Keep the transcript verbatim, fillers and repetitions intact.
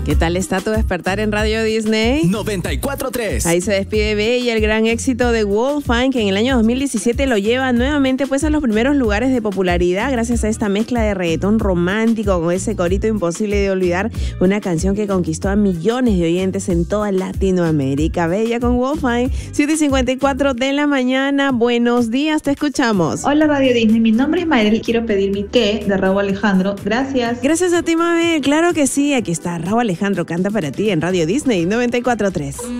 ¿Qué tal está tu despertar en Radio Disney? noventa y cuatro tres. Ahí se despide B y el gran éxito de Wolfine, que en el año dos mil diecisiete lo lleva nuevamente pues a los primeros lugares de popularidad gracias a esta mezcla de reggaetón romántico con ese corito imposible de olvidar, una canción que conquistó a millones de oyentes en toda Latinoamérica. Bella con Wolfine, siete y cincuenta y cuatro de la mañana. Buenos días, te escuchamos. Hola Radio Disney, mi nombre es Mayrel y quiero pedir mi qué de Raúl Alejandro. Gracias. Gracias a ti, Mabel. Claro que sí, aquí está Raúl Alejandro canta para ti en Radio Disney noventa y cuatro tres.